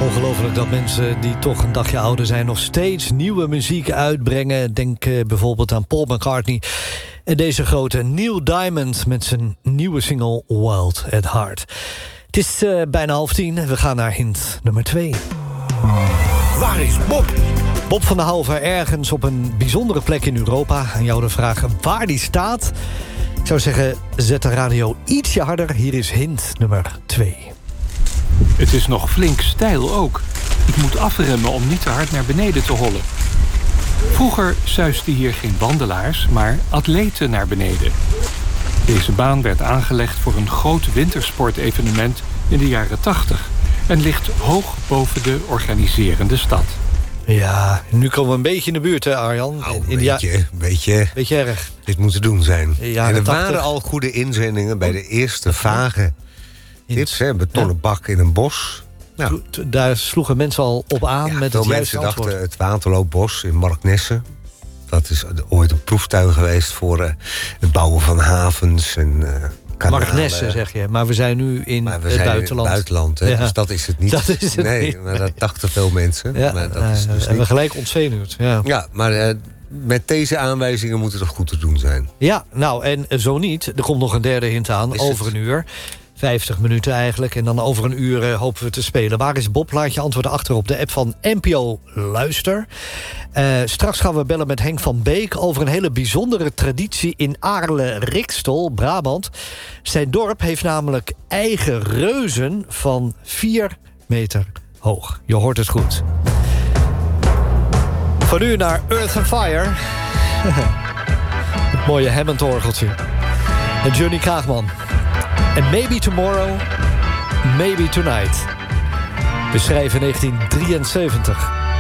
Ongelooflijk dat mensen die toch een dagje ouder zijn nog steeds nieuwe muziek uitbrengen. Denk bijvoorbeeld aan Paul McCartney. En deze grote Neil Diamond met zijn nieuwe single Wild at Heart. Het is bijna 9:30. We gaan naar hint nummer 2. Waar is Bob? Bob van der Halver ergens op een bijzondere plek in Europa. Aan jou de vraag waar die staat. Ik zou zeggen, zet de radio ietsje harder. Hier is hint nummer 2. Het is nog flink steil ook. Ik moet afremmen om niet te hard naar beneden te hollen. Vroeger suisden hier geen wandelaars, maar atleten naar beneden. Deze baan werd aangelegd voor een groot wintersportevenement in de jaren 80... en ligt hoog boven de organiserende stad. Ja, nu komen we een beetje in de buurt, hè, Arjan? Nou, een beetje erg. Dit moet te doen zijn. Ja, en er waren al goede inzendingen bij de eerste vage tips. Betonnen bak in een bos. Nou, daar sloegen mensen al op aan met het juiste antwoord. Mensen dachten het Waterloopbos in Marknesse. Dat is ooit een proeftuin geweest voor het bouwen van havens en kanalen. Marknesse zeg je, maar we zijn nu in het buitenland. In het buitenland, hè? Ja. Dus dat is het niet. Dat is het nee, niet. Maar dat dachten veel mensen. Ja, maar dat is dus en we niet. gelijk ontzenuwd. Ja, Maar met deze aanwijzingen moet het goed te doen zijn. ja, nou, en zo niet. Er komt nog een derde hint aan, over een uur. 50 minuten eigenlijk. En dan over een uur hopen we te spelen. Waar is Bob? Laat je antwoorden achter op de app van NPO Luister. Straks gaan we bellen met Henk van Beek over een hele bijzondere traditie in Aarle-Rikstol, Brabant. Zijn dorp heeft namelijk eigen reuzen van 4 meter hoog. Je hoort het goed. Van nu naar Earth and Fire. Het mooie Hammond-orgeltje. En Johnny Kraagman. En Maybe Tomorrow, Maybe Tonight. We schrijven 1973.